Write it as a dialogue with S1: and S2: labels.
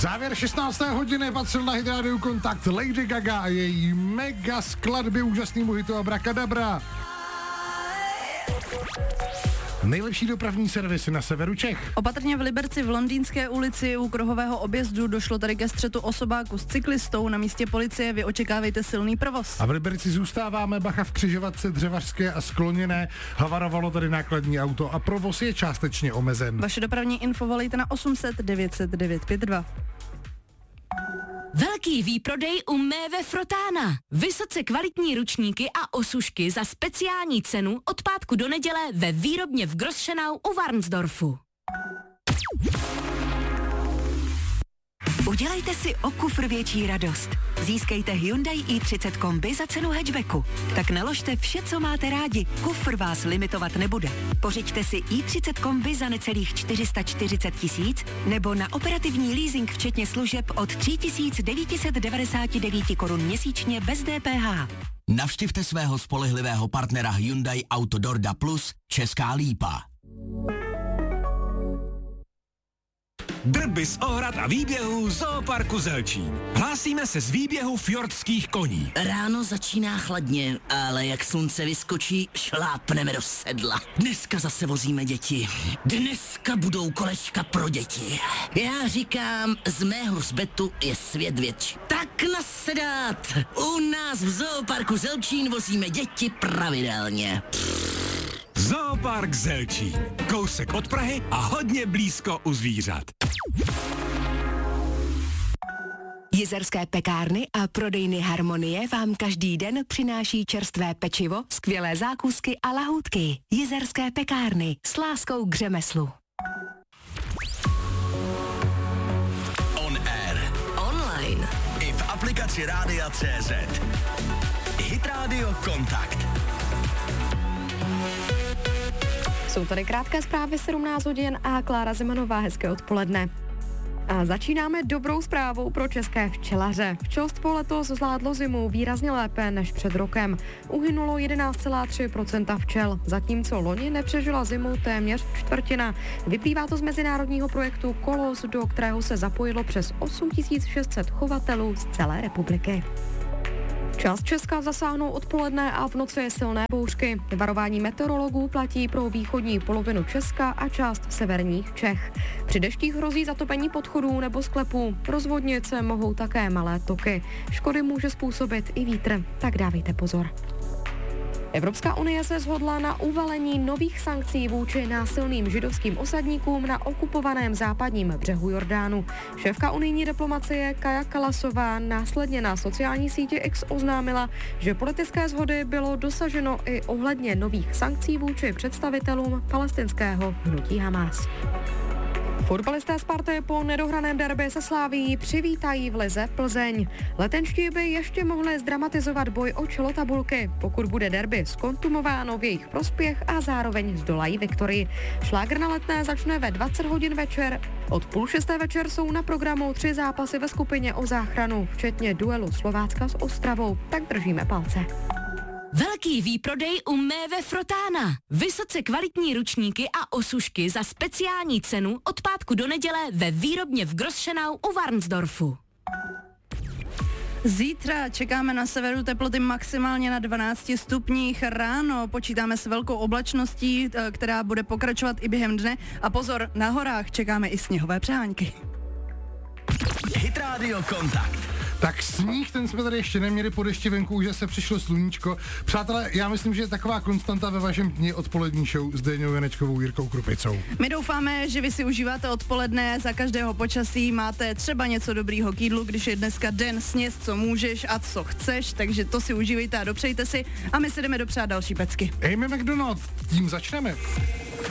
S1: Závěr 16. hodiny patřil na Hit Radio Kontakt Lady Gaga a její mega skladby úžasnému hitu Abracadabra. Nejlepší dopravní servisy na severu Čech.
S2: Opatrně v Liberci v Londýnské ulici u kruhového objezdu došlo tady ke střetu osobáku s cyklistou. Na místě policie vy očekávejte silný provoz.
S1: A v Liberci zůstáváme, bacha v křižovatce Dřevařské a Skloněné. Havarovalo tady nákladní auto a provoz je částečně omezen.
S2: Vaše dopravní info volejte na 800 900 952.
S3: Velký výprodej u Méve Frotána. Vysoce kvalitní ručníky a osušky za speciální cenu od pátku do neděle ve výrobně v Grosschenau u Varnsdorfu.
S4: Udělejte si o kufr větší radost. Získejte Hyundai i30 kombi za cenu hatchbacku. Tak naložte vše, co máte rádi. Kufr vás limitovat nebude. Pořiďte si i30 kombi za necelých 440 000 nebo na operativní leasing včetně služeb od 3999 korun měsíčně bez DPH.
S5: Navštivte svého spolehlivého partnera Hyundai Autodorda Plus Česká Lípa.
S6: Drby z ohrad a výběhů Zooparku Zelčín. Hlásíme se z výběhu fjordských koní.
S5: Ráno začíná chladně, ale jak slunce vyskočí, šlápneme do sedla. Dneska zase vozíme děti. Dneska budou kolečka pro děti. Já říkám, z mého hřbetu je svět větší. Tak nasedat! U nás v Zooparku Zelčín vozíme děti pravidelně.
S6: Zoopark Zelčín. Kousek od Prahy a hodně blízko u zvířat.
S4: Jizerské pekárny a prodejny Harmonie vám každý den přináší čerstvé pečivo, skvělé zákusky a lahůdky. Jizerské pekárny s láskou k řemeslu.
S5: On air. Online. I v aplikaci Rádia.cz. Hit Radio Kontakt.
S7: Jsou tady krátké zprávy 17 hodin a Klára Zemanová, hezké odpoledne. A začínáme dobrou zprávou pro české včelaře. Včelstvo letos zvládlo zimu výrazně lépe než před rokem. Uhynulo 11,3% včel, zatímco loni nepřežila zimu téměř čtvrtina. Vyplývá to z mezinárodního projektu Kolos, do kterého se zapojilo přes 8600 chovatelů z celé republiky. Část Česka zasáhnou odpoledne a v noci silné bouřky. Varování meteorologů platí pro východní polovinu Česka a část severních Čech. Při deštích hrozí zatopení podchodů nebo sklepů. Rozvodnit se mohou také malé toky. Škody může způsobit i vítr, tak dávejte pozor. Evropská unie se shodla na uvalení nových sankcí vůči násilným židovským osadníkům na okupovaném západním břehu Jordánu. Šéfka unijní diplomacie Kaja Kalasová následně na sociální síti X oznámila, že politické shody bylo dosaženo i ohledně nových sankcí vůči představitelům palestinského hnutí Hamas. Fotbalisté Sparty po nedohraném derby se Slavií přivítají v lize Plzeň. Letenští by ještě mohli zdramatizovat boj o čelo tabulky, pokud bude derby zkontumováno v jejich prospěch a zároveň zdolají Viktorii. Šlágr na Letné začne ve 20 hodin večer. Od 5:30 večer jsou na programu 3 zápasy ve skupině o záchranu, včetně duelu Slovácka s Ostravou. Tak držíme palce.
S3: Velký výprodej u Méve Frotána. Vysoce kvalitní ručníky a osušky za speciální cenu od pátku do neděle ve výrobně v Grosschenau u Varnsdorfu.
S2: Zítra čekáme na severu teploty maximálně na 12 stupních. Ráno počítáme s velkou oblačností, která bude pokračovat i během dne. A pozor, na horách čekáme i sněhové přehánky.
S5: Hit Radio Kontakt.
S1: Tak sníh, ten jsme tady ještě neměli, po dešti venku už se přišlo sluníčko. Přátelé, já myslím, že je taková konstanta ve vašem dni odpolední show s Déňou Janečkovou, Jirkou Krupicou.
S2: My doufáme, že vy si užíváte odpoledne, za každého počasí máte třeba něco dobrýho k jídlu, když je dneska den sněz, co můžeš a co chceš, takže to si užívejte a dopřejte si a my si jdeme dopřát další pecky.
S1: Amy McDonald, tím začneme.